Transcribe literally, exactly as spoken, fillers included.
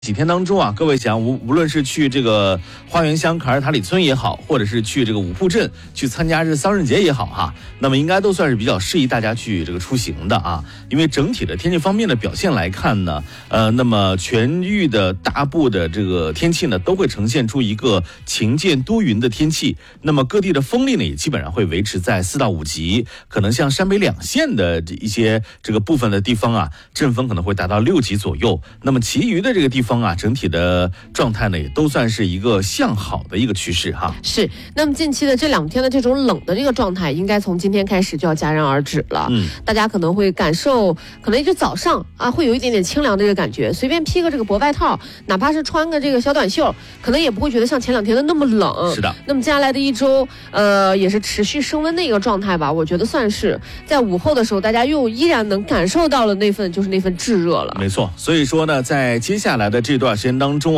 几天当中啊，各位想无无论是去这个花园乡卡尔塔里村也好，或者是去这个五铺镇去参加这桑葚节也好哈，那么应该都算是比较适宜大家去这个出行的啊。因为整体的天气方面的表现来看呢，呃，那么全域的大部的这个天气呢，都会呈现出一个晴间多云的天气。那么各地的风力呢，也基本上会维持在四到五级，可能像山北两县的一些这个部分的地方啊，阵风可能会达到六级左右。那么其余的这个地方啊，整体的状态呢，也都算是一个向好的一个趋势哈。 是，那么近期的这两天的这种冷的这个状态，应该从今天开始就要戛然而止了。嗯，大家可能会感受，可能一直早上啊，会有一点点清凉的这个感觉，随便披个这个薄外套，哪怕是穿个这个小短袖，可能也不会觉得像前两天的那么冷。 是的。 那么接下来的一周，呃，也是持续升温的一个状态吧。我觉得算是在午后的时候，大家又依然能感受到了那份就是那份炙热了。 没错，所以说呢，在接下来的这段时间当中啊。